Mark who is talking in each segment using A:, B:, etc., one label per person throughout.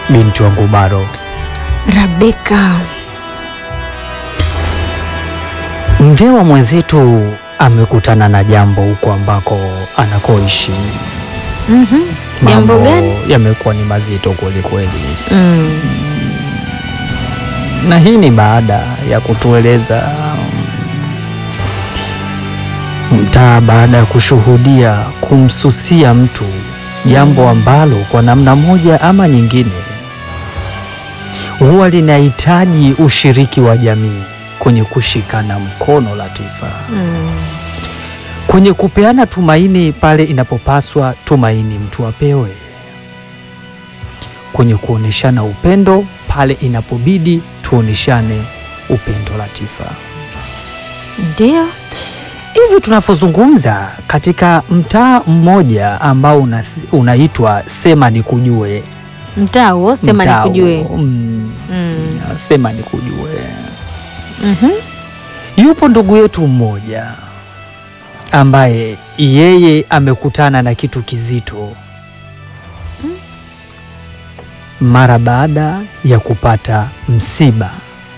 A: binti wangu Baro.
B: Rebeka.
A: Mdewa mwenzetu amekutana na jambo huko ambako anakoishi.
B: Jambo gani?
A: Yamekuwa ni mazito kweli kweli. Na hii ni baada ya kutueleza mtaa, baada ya kushuhudia kumsusia mtu jambo ambalo kwa namna moja ama nyingine huwa linahitaji ushiriki wa jamii kwenye kushikana mkono, Latifa. Kwenye kupeana tumaini pale inapopaswa tumaini mtu apewe, kwenye kuoneshana upendo pale inapobidi tuoneshane upendo, Latifa.
B: Ndio
A: Hivi tunavyozungumza katika mtaa mmoja ambao unaitwa Sema Nikujue.
B: mtaa huo Sema Nikujue.
A: Sema Nikujue. Yupo ndugu yetu mmoja ambaye yeye amekutana na kitu kizito mara baada ya kupata msiba.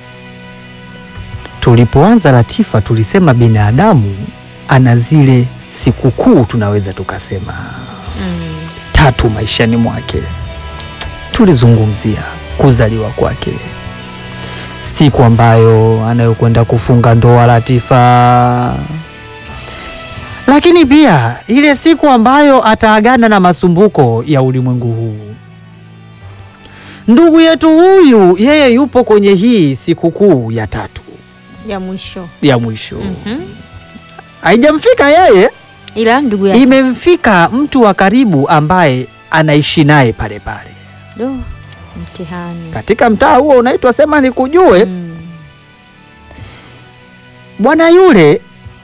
A: Tulipoanza, Latifa, tulisema binadamu ana zile sikukuu tunaweza tukasema 3 maishani mwake. Tulizungumzia kuzaliwa kwake, siku ambayo anayokwenda kufunga ndoa, Latifa, lakini pia ile siku ambayo ataagana na masumbuko ya ulimwengu huu. Ndugu yetu huyu yeye yupo kwenye hii sikukuu ya 3 ya mwisho. Haijamfika yeye,
B: ila ndugu yake
A: imemfika mtu wa karibu ambaye anaishi naye pale pale.
B: Mtihani
A: Katika mtaa huo unaitwa Sema Nikujue. Bwana yule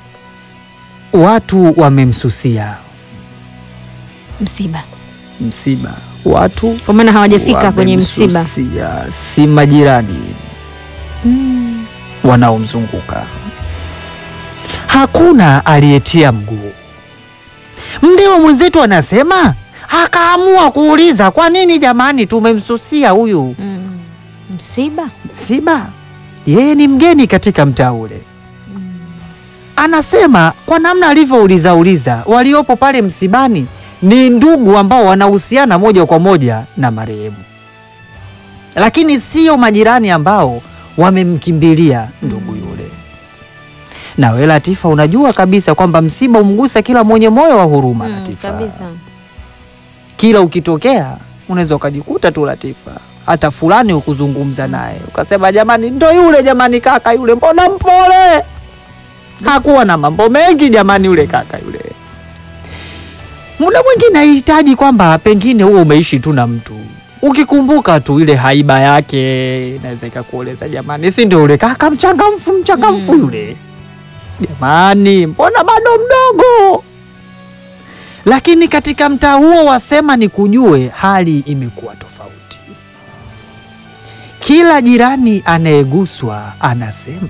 A: watu wamemsusia msiba. Watu
B: kwa maana hawajafika kwenye msiba,
A: si majirani wanaomzunguka, hakuna aliyetia mguu. Mndewa mwenzetu anasema akaamua kuuliza, kwa nini jamani tumemsusia huyu msiba? Yeye ni mgeni katika mtaa ule. Anasema kwa namna alivyouliza waliopo pale msibani ni ndugu ambao wanahusiana moja kwa moja na marehemu, lakini sio majirani ambao wamemkimbilia ndugu yule. Na wewe, Latifa, unajua kabisa kwamba msiba umgusa kila mwenye moyo wa huruma, Latifa.
B: Kabisa.
A: Kila ukitokea unaweza ukajikuta tu, Latifa, hata fulani ukuzungumza naye ukasema, jamani, ndo yule jamani, kaka yule, mbona mpole, hakuwa na mambo mengi jamani, yule kaka yule. Muda mwingine hahitaji kwamba pengine huo umeishi tu na mtu, ukikumbuka tu ile haiba yake inaweza ikakueleza, jamani, si ndio yule kaka mchangamfu yule, jamani, mbona bado mdogo. Lakini katika mtaa huo wa Sema Nikujue hali imekuwa tofauti. Kila jirani anayeguswa anasema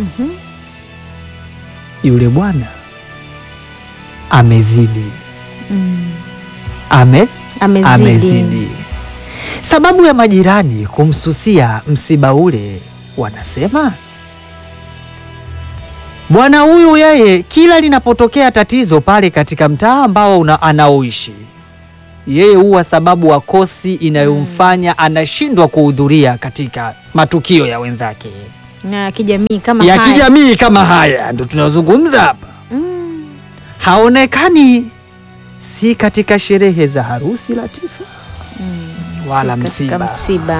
A: yule bwana amezidi. Amezidi. Sababu ya majirani kumsusia msiba ule, wanasema bwana huyu yeye kila linapotokea tatizo pale katika mtaa ambao anaoishi yeye, huwa sababu wakosi inayomfanya anashindwa kuhudhuria katika matukio ya wenzake
B: na kijamii kama
A: ya
B: haya.
A: Kijamii kama haya ndio tunazungumza hapa. Haonekani si katika sherehe za harusi, Latifa, wala msiba.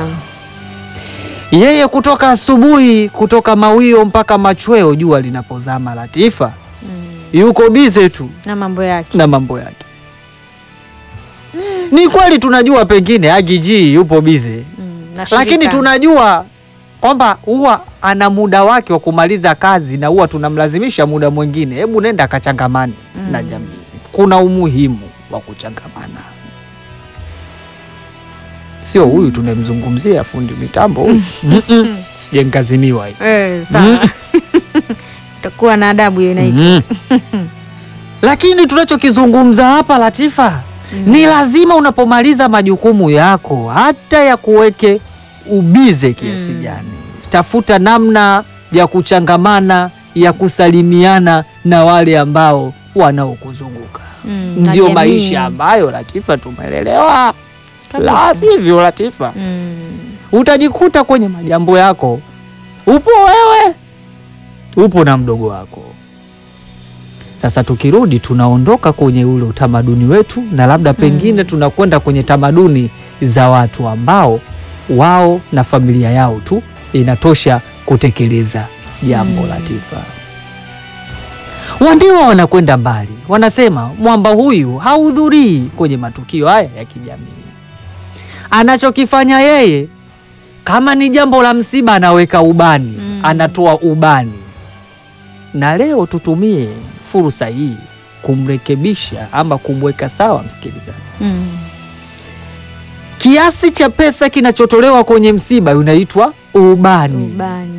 A: Yeye kutoka asubuhi, kutoka mawio mpaka machweo jua linapozama, Latifa, yuko bize tu
B: na mambo yake.
A: Ni kweli tunajua pengine Agiji yupo bize, lakini tunajua kwamba huwa ana muda wake wa kumaliza kazi, na huwa tunamlazimisha muda mwingine, hebu nenda kachangamane na jamii. Kuna umuhimu wa kuchangamana, sio huyu tunemzungumzia fundi mitambo huyu. Sijengazimiwa hivi.
B: Sawa. Utakuwa na adabu hiyo inaitwa.
A: Lakini tunachokizungumza hapa, Latifa, Ni lazima unapomaliza majukumu yako hata ya kuweke ubize kiasi gani, tafuta namna ya kuchangamana, ya kusalimiana na wale ambao wanaokuzunguka. Ndio maisha ambayo Latifa tumelelewa. La sivyo Latifa, utajikuta kwenye majambo yako upo wewe, upo na mdogo wako. Sasa tukirudi, tunaondoka kwenye ule utamaduni wetu na labda pengine tunakwenda kwenye tamaduni za watu ambao wao na familia yao tu inatosha kutekeleza jambo. Latifa, Wandewa wanakwenda mbali, wanasema mwamba huyu hahudhurii kwenye matukio haya ya kijamii. Anachokifanya yeye, kama ni jambo la msiba, anaweka ubani, anatoa ubani. Na leo tutumie fursa hii kumrekebisha ama kumweka sawa msikilizaji. Kiasi cha pesa kinachotolewa kwenye msiba unaitwa ubani.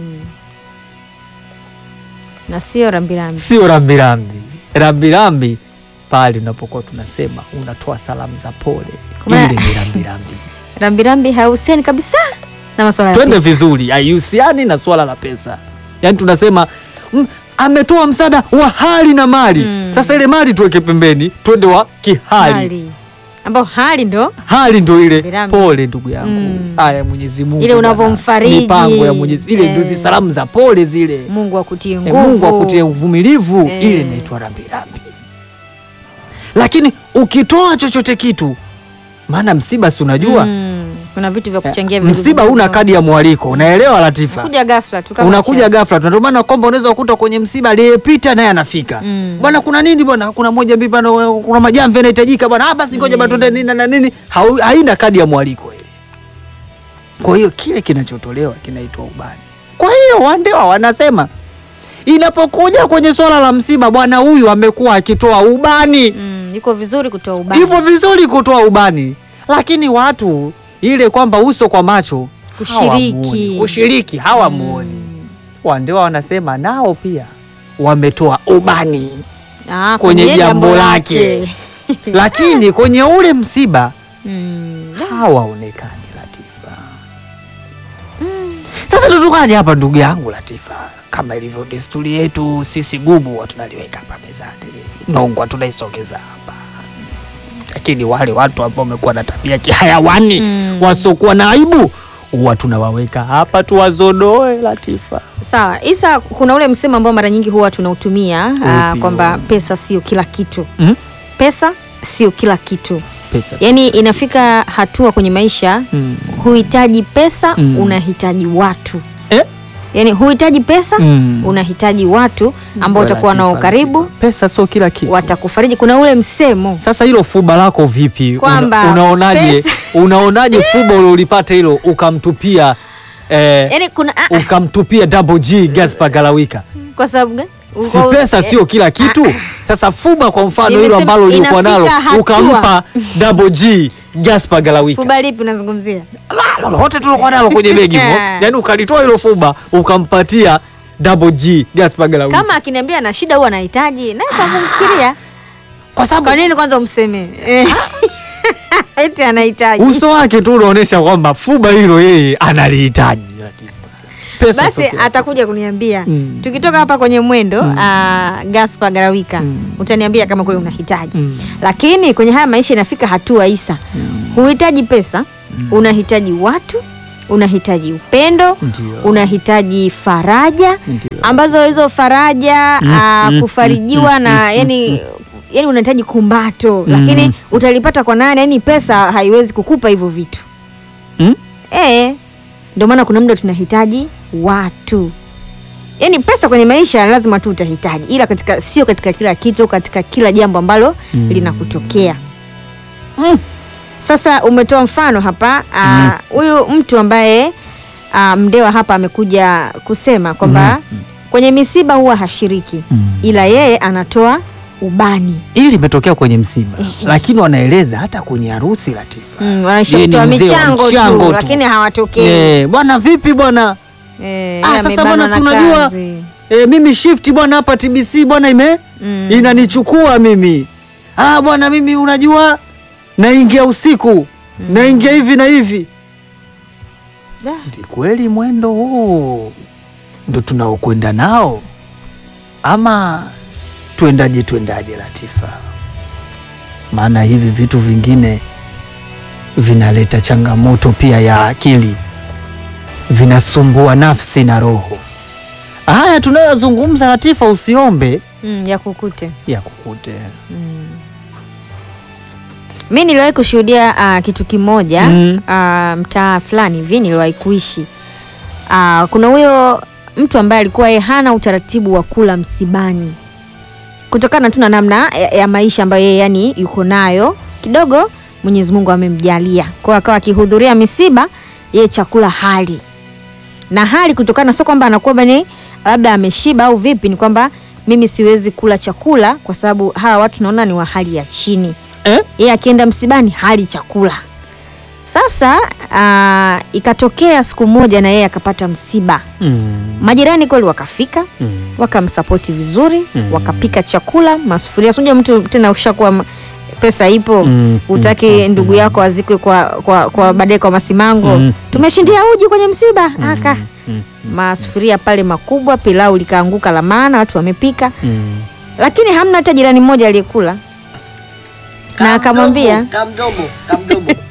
B: Na sio rambirambi.
A: Sio rambirambi. Rambirambi pale unapokuwa tunasema unatoa salamu za pole. Ile ni rambirambi.
B: Rambirambi haihusiani kabisa na masuala ya pesa.
A: Twende vizuri, haihusiani na swala la pesa. Yaani tunasema ametoa msaada wa hali na mali. Sasa ile mali tuweke pembeni, twende wa kihali.
B: Ambao hali ndo
A: ile pole, ndugu yangu. Haya, Mwenyezi Mungu
B: ile unavomfariji,
A: mipango ya Mwenyezi, ile ndio salamu za pole zile.
B: Mungu akutie nguvu,
A: Mungu akutie uvumilivu, ile inaitwa rambirambi. Lakini ukitoa chochote kitu, maana msiba si unajua
B: kuna vitu vya kuchangia
A: msiba, una kadi ya mwaliko, unaelewa Latifa?
B: Unakuja ghafla tu, kama
A: unakuja ghafla tu. Ndio maana kwamba unaweza kukuta kwenye msiba aliyepita naye anafika. Bwana, kuna nini bwana? Kuna moja mbili bwana, kuna majamvi yanahitajika bwana. Basi ngoja bwana twende nini na nini. Haina kadi ya mwaliko ile. Kwa hiyo kile kinachotolewa kinaitwa ubani. Kwa hiyo Wandewa wanasema inapokuja kwenye swala la msiba, bwana huyu amekuwa akitoa ubani.
B: Iko vizuri kutoa ubani.
A: Ipo vizuri kutoa ubani. Lakini watu ile kwamba uso kwa macho kushiriki hawamuoni. Wandewa wanasema nao pia wametoa ubani kwenye jambo lake. Lakini kwenye ule msiba hawaonekani Latifa. Sasa tutukaje hapa ndugu yangu Latifa? Kama ilivyo desturi yetu sisi gubu tunaliweka hapa mezani, nongwa tunaisogeza hapa. Lakini wale watu ambao wamekuwa na tabia kihayawani, wasiokuwa na aibu, huwa tunawaweka hapa tuwazodoe Latifa.
B: Sawa, Isa, kuna ule msemo ambao mara nyingi huwa tunautumia kwamba pesa sio kila kitu. Pesa sio kila kitu. Yaani inafika hatua kwenye maisha huhitaji pesa, unahitaji watu. Yaani huhitaji pesa, unahitaji watu ambao utakuwa nao karibu.
A: Pesa sio kila kitu,
B: watakufariji. Kuna ule msemo.
A: Sasa hilo fuba lako vipi? Unaonaje? Unaonaje fuba ulilopata hilo ukamtupia
B: yaani kuna
A: ukamtupia Double G Gaspar Galawika?
B: Kwa sababu gani?
A: Si pesa sio kila kitu. Sasa fuba kwa mfano hilo ambalo ulikuwa nalo ukampa Double G Gaspar Galawika.
B: Fuba lipi unazungumzia?
A: Wote tulikuwa nalo kwenye begi hivyo. Yaani ukalitoa hilo fuba ukampatia Double G Gaspar Galawika.
B: Kama akiniambia na shida huwa anahitaji, na kumfikiria.
A: Kwa sababu
B: kwa nini kwanza umseme? Eti anahitaji.
A: Uso wake tu unaonyesha kwamba fuba hilo yeye analihitaji.
B: Pesa basi atakuja kuniambia. Tukitoka hapa kwenye mwendo Gaspar Galawika, utaniambia kama kule unahitaji. Lakini kwenye haya maisha inafika hatua Isa, huhitaji pesa, unahitaji watu, unahitaji upendo, unahitaji faraja, ambazo hizo faraja kufarijiwa na yani unahitaji kumbato. Lakini utalipata kwa nani? Yani pesa haiwezi kukupa hivyo vitu. Ndio maana kuna muda tunahitaji watu. Yaani pesa kwenye maisha lazima tu utahitaji, ila sio katika kila kitu, katika kila jambo ambalo linakutokea. Sasa umetoa mfano hapa huyu mtu ambaye Mndewa hapa amekuja kusema kwamba kwenye misiba huwa hashiriki, ila yeye anatoa ubani. Hili limetokea kwenye msiba, lakini wanaeleza hata kwenye harusi Latifa. Wanashatoa michango tu, lakini hawatokei. Bwana vipi bwana? Sasa bwana si unajua mimi shift bwana hapa TBC bwana inanichukua mimi. Bwana mimi unajua
A: naingia usiku, naingia hivi na hivi. Ndi kweli mwendo huu ndo tunaokwenda nao ama tuendaje Latifa? Maana hivi vitu vingine vinaleta changamoto pia ya akili, vinasumbua nafsi na roho. Haya tunayozungumza Latifa, usiombe
B: yakukute. Mimi niliwahi kushuhudia kitu kimoja mtaa fulani hivi niliwahi kuishi. Kuna huyo mtu ambaye alikuwa yeye hana utaratibu wa kula msibani, kutokana tu na namna ya maisha ambayo yeye yani yuko nayo kidogo. Mwenyezi Mungu amemjalia kwa akawa akihudhuria misiba, yeye chakula hali na hali, kutokana sio kwamba anakuwa bani labda ameshiba au vipi, ni kwamba mimi siwezi kula chakula kwa sababu hawa watu naona ni wa hali ya chini. Yeye akienda msibani hali chakula. Sasa ikatokea siku moja na yeye akapata msiba. Majirani kweli wakafika, wakamsapoti vizuri, wakapika chakula, masufuria. Unajua mtu tena ushakuwa pesa ipo, utaki ndugu yako azikwe kwa baadaye kwa masimango. Tumeshindia uji kwenye msiba. Masufuria pale makubwa, pilau likaanguka la maana, watu wamepika. Lakini hamna hata jirani mmoja aliyekula. Na akamwambia kamdomo